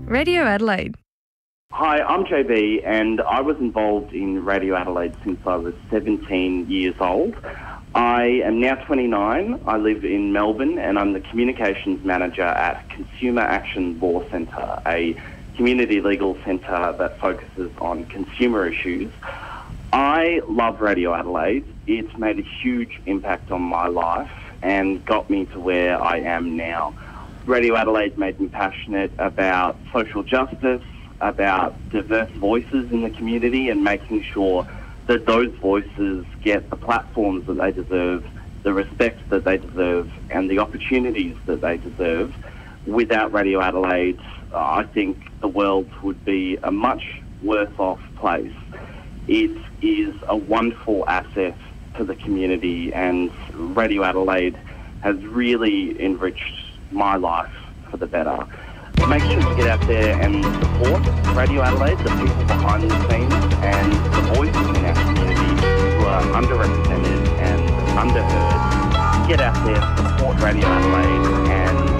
Radio Adelaide. Hi, I'm JB, and I was involved in Radio Adelaide since I was 17 years old. I am now 29. I live in Melbourne, and I'm the Communications Manager at Consumer Action Law Centre, a community legal centre that focuses on consumer issues. I love Radio Adelaide. It's made a huge impact on my life and got me to where I am now. Radio Adelaide made me passionate about social justice, about diverse voices in the community and making sure that those voices get the platforms that they deserve, the respect that they deserve, and the opportunities that they deserve. Without Radio Adelaide, I think the world would be a much worse off place. It is a wonderful asset to the community, and Radio Adelaide has really enriched my life for the better. Make sure to get out there and support Radio Adelaide, the people behind the scenes and the voices in our community who are underrepresented and underheard. Get out there, support Radio Adelaide, and